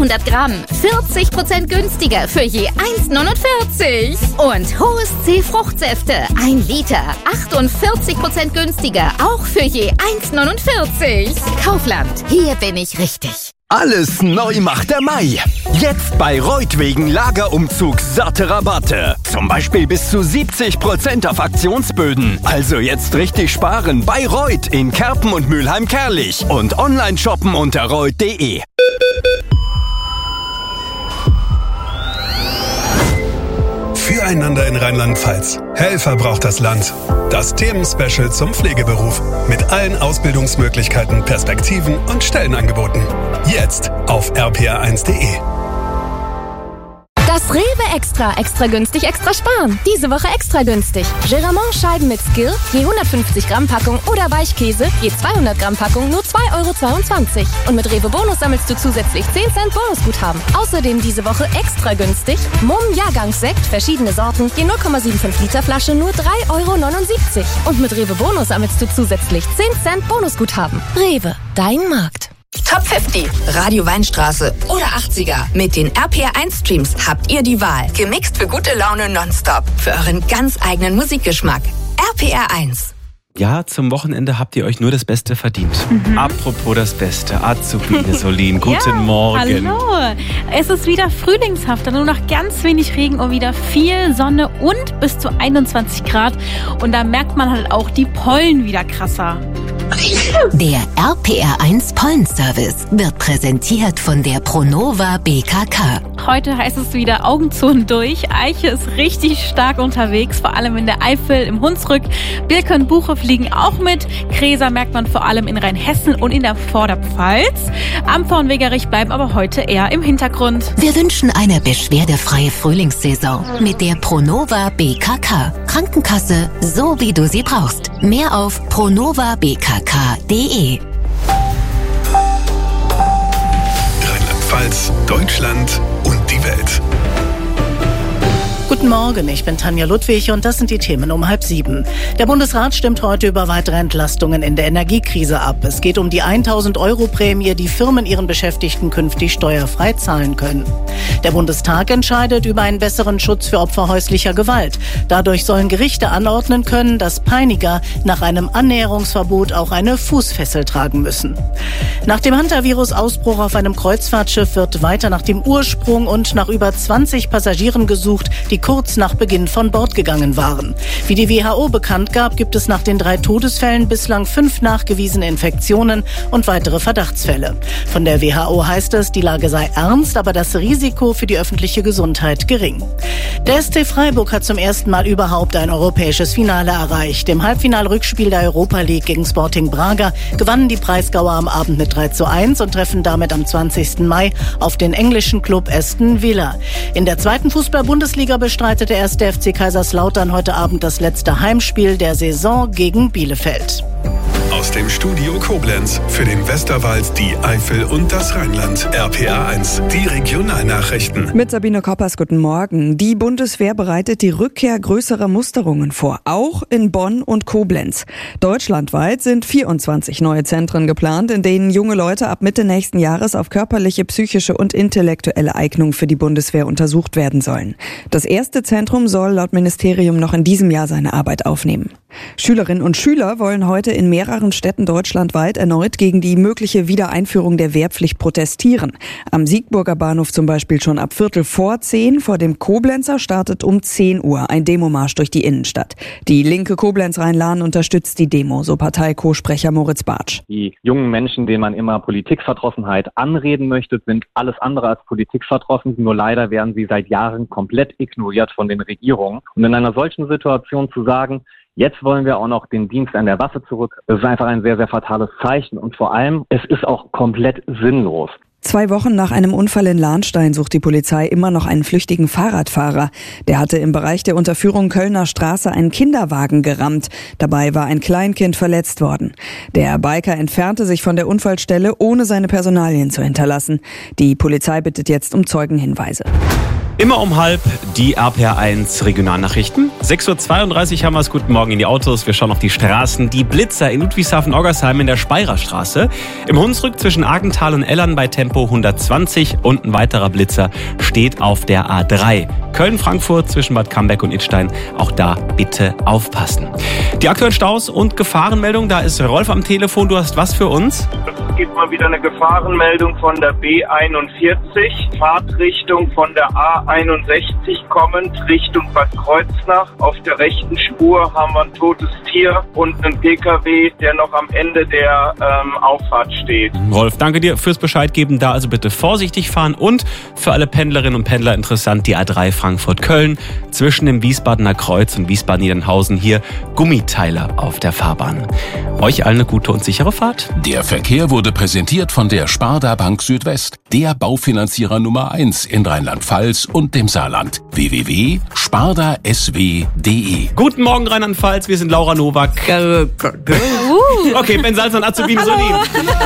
100 Gramm 40% günstiger für je 1,49. Und Hohes C Fruchtsäfte 1 Liter 48% günstiger, auch für je 1,49. Kaufland, hier bin ich richtig. Alles neu macht der Mai. Jetzt bei Reut wegen Lagerumzug satte Rabatte. Zum Beispiel bis zu 70% auf Aktionsböden. Also jetzt richtig sparen bei Reut in Kerpen und Mülheim-Kärlich. Und online shoppen unter reut.de. Füreinander in Rheinland-Pfalz. Helfer braucht das Land. Das Themenspecial zum Pflegeberuf. Mit allen Ausbildungsmöglichkeiten, Perspektiven und Stellenangeboten. Jetzt auf rpr1.de. Das Rewe Extra günstig, extra sparen. Diese Woche extra günstig. Geramont-Scheiben mit Skill, je 150 Gramm Packung oder Weichkäse, je 200 Gramm Packung, nur 2,22 €. Und mit Rewe Bonus sammelst du zusätzlich 10 Cent Bonusguthaben. Außerdem diese Woche extra günstig. Mumm Jahrgangssekt, verschiedene Sorten, je 0,75 Liter Flasche, nur 3,79 €. Und mit Rewe Bonus sammelst du zusätzlich 10 Cent Bonusguthaben. Rewe, dein Markt. Top 50, Radio Weinstraße oder 80er. Mit den RPR1-Streams habt ihr die Wahl. Gemixt für gute Laune nonstop. Für euren ganz eigenen Musikgeschmack. RPR1. Ja, zum Wochenende habt ihr euch nur das Beste verdient. Apropos das Beste, Azubine Solin, guten Morgen. Hallo, es ist wieder frühlingshaft, nur noch ganz wenig Regen und wieder viel Sonne und bis zu 21 Grad. Und da merkt man halt auch die Pollen wieder krasser. Der RPR1 Pollenservice wird präsentiert von der Pronova BKK. Heute heißt es wieder Augen zu und durch. Eiche ist richtig stark unterwegs, vor allem in der Eifel, im Hunsrück. Birke und Buche fliegen auch mit. Gräser merkt man vor allem in Rheinhessen und in der Vorderpfalz. Ampfer und Wegerich bleiben aber heute eher im Hintergrund. Wir wünschen eine beschwerdefreie Frühlingssaison mit der Pronova BKK. Krankenkasse, so wie du sie brauchst. Mehr auf pronovabkk.de. Rheinland-Pfalz, Deutschland und die Welt. Guten Morgen, ich bin Tanja Ludwig und das sind die Themen um 6:30. Der Bundesrat stimmt heute über weitere Entlastungen in der Energiekrise ab. Es geht um die 1.000-Euro-Prämie, die Firmen ihren Beschäftigten künftig steuerfrei zahlen können. Der Bundestag entscheidet über einen besseren Schutz für Opfer häuslicher Gewalt. Dadurch sollen Gerichte anordnen können, dass Peiniger nach einem Annäherungsverbot auch eine Fußfessel tragen müssen. Nach dem Hantavirus-Ausbruch auf einem Kreuzfahrtschiff wird weiter nach dem Ursprung und nach über 20 Passagieren gesucht, die kurz nach Beginn von Bord gegangen waren. Wie die WHO bekannt gab, gibt es nach den 3 Todesfällen bislang 5 nachgewiesene Infektionen und weitere Verdachtsfälle. Von der WHO heißt es, die Lage sei ernst, aber das Risiko für die öffentliche Gesundheit gering. Der SC Freiburg hat zum ersten Mal überhaupt ein europäisches Finale erreicht. Im Halbfinal-Rückspiel der Europa League gegen Sporting Braga gewannen die Breisgauer am Abend mit 3:1 und treffen damit am 20. Mai auf den englischen Club Aston Villa. In der 2. Fußball-Bundesliga bestreitet der 1. FC Kaiserslautern heute Abend das letzte Heimspiel der Saison gegen Bielefeld. Aus dem Studio Koblenz für den Westerwald, die Eifel und das Rheinland. RPR1, die Regionalnachrichten. Mit Sabine Koppers, guten Morgen. Die Bundeswehr bereitet die Rückkehr größerer Musterungen vor, auch in Bonn und Koblenz. Deutschlandweit sind 24 neue Zentren geplant, in denen junge Leute ab Mitte nächsten Jahres auf körperliche, psychische und intellektuelle Eignung für die Bundeswehr untersucht werden sollen. Das erste Zentrum soll laut Ministerium noch in diesem Jahr seine Arbeit aufnehmen. Schülerinnen und Schüler wollen heute in mehreren Städten deutschlandweit erneut gegen die mögliche Wiedereinführung der Wehrpflicht protestieren. Am Siegburger Bahnhof zum Beispiel schon ab 9:15, vor dem Koblenzer startet um 10 Uhr ein Demomarsch durch die Innenstadt. Die linke Koblenz-Rhein-Lahn unterstützt die Demo, so Partei-Co-Sprecher Moritz Bartsch. Die jungen Menschen, denen man immer Politikverdrossenheit anreden möchte, sind alles andere als politikverdrossen. Nur leider werden sie seit Jahren komplett ignoriert von den Regierungen. Und in einer solchen Situation zu sagen, jetzt wollen wir auch noch den Dienst an der Waffe zurück, das ist einfach ein sehr, sehr fatales Zeichen. Und vor allem, es ist auch komplett sinnlos. 2 Wochen nach einem Unfall in Lahnstein sucht die Polizei immer noch einen flüchtigen Fahrradfahrer. Der hatte im Bereich der Unterführung Kölner Straße einen Kinderwagen gerammt. Dabei war ein Kleinkind verletzt worden. Der Biker entfernte sich von der Unfallstelle, ohne seine Personalien zu hinterlassen. Die Polizei bittet jetzt um Zeugenhinweise. Immer um 12:30 die RPR1 Regionalnachrichten. 6:32 Uhr haben wir es. Guten Morgen in die Autos. Wir schauen auf die Straßen. Die Blitzer in Ludwigshafen-Oggersheim in der Speyrerstraße. Im Hunsrück zwischen Argenthal und Ellern bei Tempo 120. Und ein weiterer Blitzer steht auf der A3. Köln-Frankfurt zwischen Bad Camberg und Idstein. Auch da bitte aufpassen. Die aktuellen Staus und Gefahrenmeldungen. Da ist Rolf am Telefon. Du hast was für uns? Es gibt mal wieder eine Gefahrenmeldung von der B41, Fahrtrichtung von der A61 kommend Richtung Bad Kreuznach. Auf der rechten Spur haben wir ein totes Tier und einen PKW, der noch am Ende der Auffahrt steht. Rolf, danke dir fürs Bescheid geben. Da also bitte vorsichtig fahren und für alle Pendlerinnen und Pendler interessant die A3 Frankfurt-Köln zwischen dem Wiesbadener Kreuz und Wiesbaden-Niedernhausen hier Gummiteile auf der Fahrbahn. Euch allen eine gute und sichere Fahrt. Der Verkehr wurde präsentiert von der Sparda Bank Südwest, der Baufinanzierer Nummer 1 in Rheinland-Pfalz und dem Saarland. www.spardasw.de. Guten Morgen Rheinland-Pfalz, wir sind Laura Nowak. Okay, Ben Salz und Azubine Solin.